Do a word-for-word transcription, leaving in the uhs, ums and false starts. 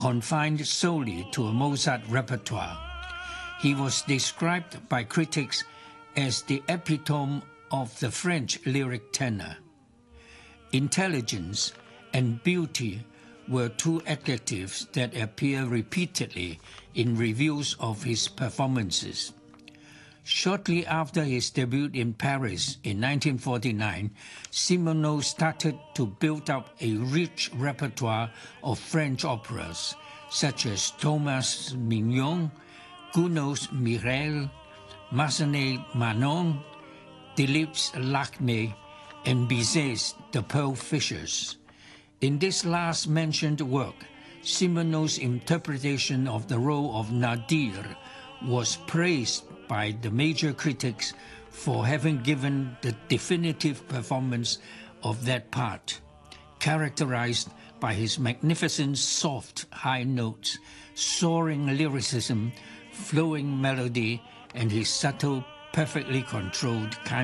confined solely to a Mozart repertoire. He was described by critics as the epitome of the French lyric tenor. Intelligence and beauty were two adjectives that appear repeatedly in reviews of his performances. Shortly after his debut in Paris in nineteen forty-nine, Simoneau started to build up a rich repertoire of French operas, such as Thomas Mignon, Gounod's Mireille, Massenet's Manon, Delibes' L'Acmé, and Bizet's The Pearl Fishers. In this last-mentioned work, Simoneau's interpretation of the role of Nadir was praised by the major critics for having given the definitive performance of that part, characterized by his magnificent soft high notes, soaring lyricism, flowing melody, and his subtle, perfectly controlled